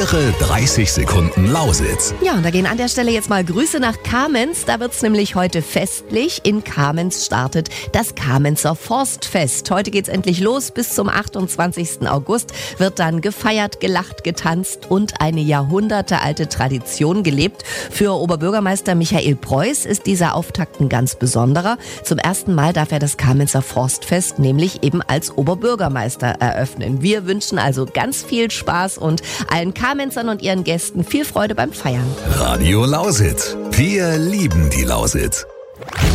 Ihre 30 Sekunden Lausitz. Ja, und da gehen an der Stelle jetzt mal Grüße nach Kamenz. Da wird's nämlich heute festlich. In Kamenz startet das Kamenzer Forstfest. Heute geht's endlich los. Bis zum 28. August wird dann gefeiert, gelacht, getanzt und eine jahrhundertealte Tradition gelebt. Für Oberbürgermeister Michael Preuß ist dieser Auftakt ein ganz besonderer. Zum ersten Mal darf er das Kamenzer Forstfest nämlich eben als Oberbürgermeister eröffnen. Wir wünschen also ganz viel Spaß und allen Kamenzern und ihren Gästen viel Freude beim Feiern. Radio Lausitz. Wir lieben die Lausitz.